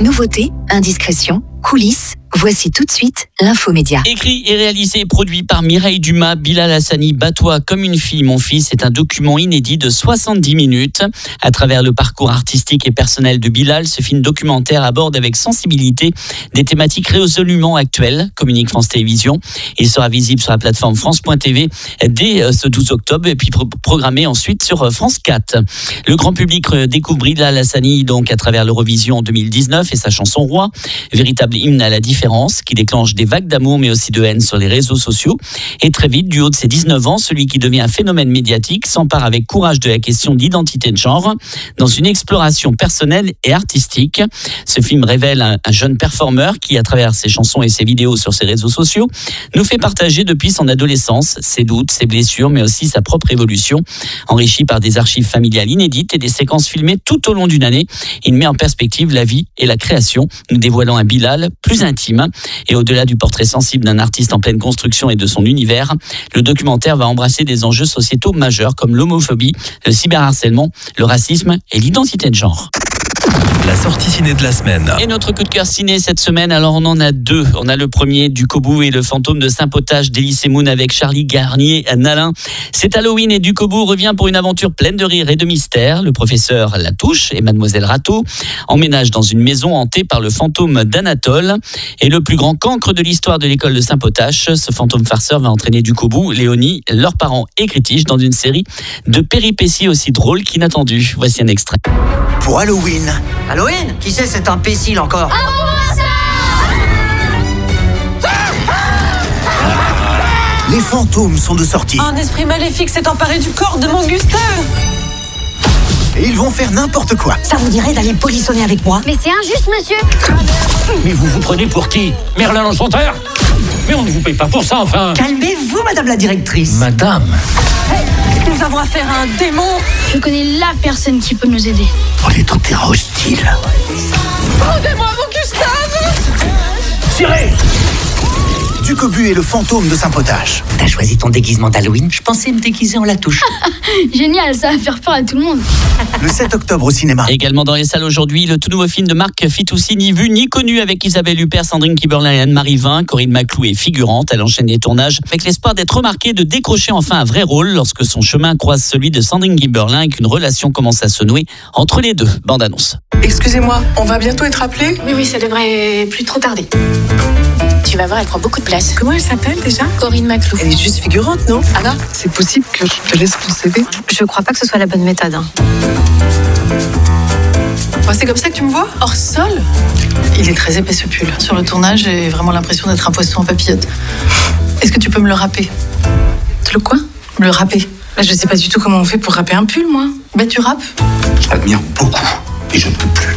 Nouveautés, indiscrétions, coulisses, voici tout de suite l'infomédia. Écrit et réalisé et produit par Mireille Dumas, Bilal Hassani, Bat-toi comme une fille, mon fils, est un document inédit de 70 minutes. À travers le parcours artistique et personnel de Bilal, ce film documentaire aborde avec sensibilité des thématiques résolument actuelles, communique France Télévisions. Il sera visible sur la plateforme France.tv dès ce 12 octobre et puis programmé ensuite sur France 4. Le grand public découvre Bilal Hassani donc à travers l'Eurovision en 2019 et sa chanson Roi, véritable hymne à la différence qui déclenche des vagues d'amour mais aussi de haine sur les réseaux sociaux. Et très vite, du haut de ses 19 ans, celui qui devient un phénomène médiatique s'empare avec courage de la question d'identité de genre dans une exploration personnelle et artistique. Ce film révèle un jeune performeur qui, à travers ses chansons et ses vidéos sur ses réseaux sociaux, nous fait partager depuis son adolescence ses doutes, ses blessures, mais aussi sa propre évolution. Enrichi par des archives familiales inédites et des séquences filmées tout au long d'une année, il met en perspective la vie et la création, nous dévoilant un Bilal plus intime. Et au-delà du portrait sensible d'un artiste en pleine construction et de son univers, le documentaire va embrasser des enjeux sociétaux majeurs comme l'homophobie, le cyberharcèlement, le racisme et l'identité de genre. La sortie ciné de la semaine. Et notre coup de cœur ciné cette semaine, alors on en a deux. On a le premier, Ducobou et le fantôme de Saint-Potage d'Elie Moon avec Charlie Garnier-Nalin. C'est Halloween et Ducobou revient pour une aventure pleine de rire et de mystère. Le professeur Latouche et mademoiselle Rateau emménagent dans une maison hantée par le fantôme d'Anatole. Et le plus grand cancre de l'histoire de l'école de Saint-Potage, ce fantôme farceur va entraîner Ducobou, Léonie, leurs parents et Critiche dans une série de péripéties aussi drôles qu'inattendues. Voici un extrait. Pour Halloween. Halloween? Qui c'est cet imbécile encore? Les fantômes sont de sortie. Un esprit maléfique s'est emparé du corps de mon Gustave. Et ils vont faire n'importe quoi. Ça vous dirait d'aller polissonner avec moi? Mais c'est injuste, monsieur. Mais vous vous prenez pour qui? Merlin l'Enchanteur? Mais on ne vous paye pas pour ça, enfin. Calmez-vous, madame la directrice. Madame. Nous avons affaire à un démon. Je connais la personne qui peut nous aider. On est en terrain hostile. Rendez-moi mon Gustave. Tirez! Ducobu et le fantôme de Saint-Potage. T'as choisi ton déguisement d'Halloween? Je pensais me déguiser en Latouche. Génial, ça va faire peur à tout le monde. Le 7 octobre au cinéma. Également dans les salles aujourd'hui, le tout nouveau film de Marc Fitoussi, ni vu ni connu, avec Isabelle Huppert, Sandrine Kiberlin et Anne-Marie Vin. Corinne Maclou est figurante. Elle enchaîne les tournages avec l'espoir d'être remarquée et de décrocher enfin un vrai rôle lorsque son chemin croise celui de Sandrine Kiberlin et qu'une relation commence à se nouer entre les deux. Bande annonce. Excusez-moi, on va bientôt être appelé? Oui, ça devrait plus trop tarder. Tu vas voir, elle prend beaucoup de place. Comment elle s'appelle déjà? Corinne Maclou. Elle est juste figurante, non? Anna, c'est possible que je te laisse ton CV? Je crois pas que ce soit la bonne méthode. C'est comme ça que tu me vois? Hors sol? Il est très épais ce pull. Sur le tournage, j'ai vraiment l'impression d'être un poisson en papillote. Est-ce que tu peux me le râper? Le quoi? Me le râper. Là, je sais pas du tout comment on fait pour râper un pull, moi. Ben, tu râpes? Je t'admire beaucoup et je ne peux plus.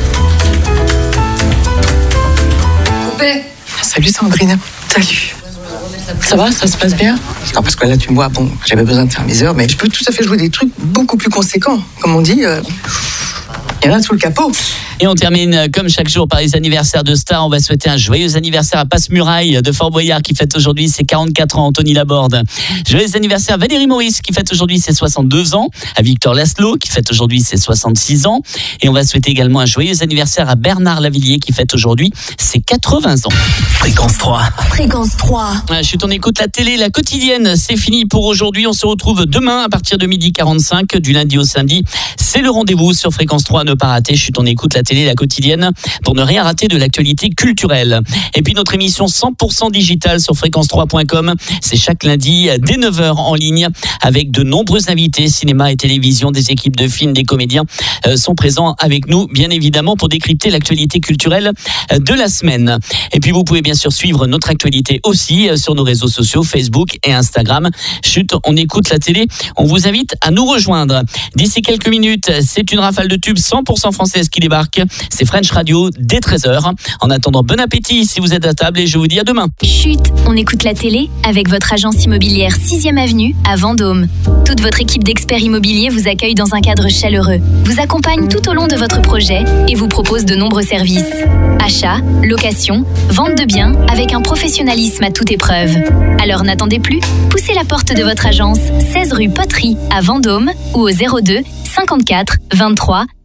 Coupé. Salut Sandrine. Salut. Ça va, ça se passe bien? Non, parce que là, tu me vois, bon, j'avais besoin de faire mes heures, mais je peux tout à fait jouer des trucs beaucoup plus conséquents. Comme on dit, il y en a sous le capot. Et on termine comme chaque jour par les anniversaires de stars. On va souhaiter un joyeux anniversaire à Passe-Muraille de Fort Boyard qui fête aujourd'hui ses 44 ans, Anthony Laborde. Joyeux anniversaire à Valérie Maurice qui fête aujourd'hui ses 62 ans, à Victor Laszlo qui fête aujourd'hui ses 66 ans. Et on va souhaiter également un joyeux anniversaire à Bernard Lavillier qui fête aujourd'hui ses 80 ans. Fréquence 3. Fréquence 3. Chut, on écoute la télé, la quotidienne. C'est fini pour aujourd'hui. On se retrouve demain à partir de 12h45 du lundi au samedi. C'est le rendez-vous sur Fréquence 3 à ne pas rater. Chut, on écoute la télé, la quotidienne pour ne rien rater de l'actualité culturelle. Et puis notre émission 100% digitale sur fréquence3.com. C'est chaque lundi dès 9h en ligne avec de nombreux invités, cinéma et télévision, des équipes de films, des comédiens sont présents avec nous, bien évidemment, pour décrypter l'actualité culturelle de la semaine. Et puis vous pouvez bien sûr suivre notre actualité aussi sur nos réseaux sociaux, Facebook et Instagram. Chut, on écoute la télé. On vous invite à nous rejoindre. D'ici quelques minutes, c'est une rafale de tubes 100% française qui débarque. C'est French Radio dès 13h. En attendant, bon appétit si vous êtes à table et je vous dis à demain. Chut, on écoute la télé avec votre agence immobilière 6e Avenue à Vendôme. Toute votre équipe d'experts immobiliers vous accueille dans un cadre chaleureux, vous accompagne tout au long de votre projet et vous propose de nombreux services. Achat, location, vente de biens avec un professionnalisme à toute épreuve. Alors n'attendez plus, poussez la porte de votre agence 16 rue Poterie à Vendôme ou au 02 54 23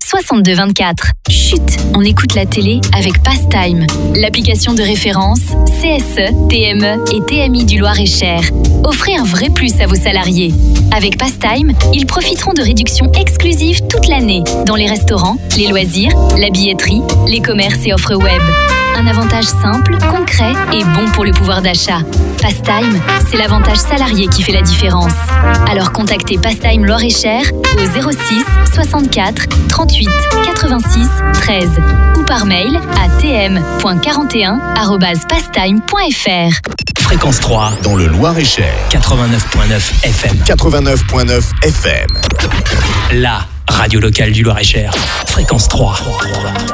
62 24. Chut, on écoute la télé avec Pastime, l'application de référence CSE, TME et TMI du Loir-et-Cher. Offrez un vrai plus à vos salariés. Avec Pastime, ils profiteront de réductions exclusives toute l'année dans les restaurants, les loisirs, la billetterie, les commerces et offres web. Un avantage simple, concret et bon pour le pouvoir d'achat. Pastime, c'est l'avantage salarié qui fait la différence. Alors contactez Pastime Loir-et-Cher au 06 64 38 86 13 ou par mail à tm.41@pastime.fr. Fréquence 3 dans le Loir-et-Cher. 89.9 FM. 89.9 FM. La radio locale du Loir-et-Cher. Fréquence 3.